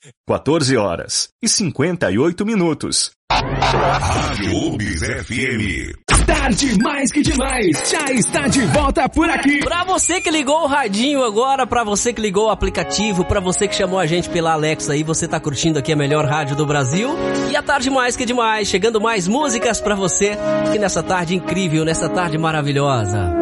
14h58. Rádio UBS FM. Tarde mais que demais, já está de volta por aqui. Pra você que ligou o radinho agora, pra você que ligou o aplicativo, pra você que chamou a gente pela Alexa aí, você tá curtindo aqui a melhor rádio do Brasil. E a Tarde mais que demais, chegando mais músicas pra você, aqui nessa tarde incrível, nessa tarde maravilhosa.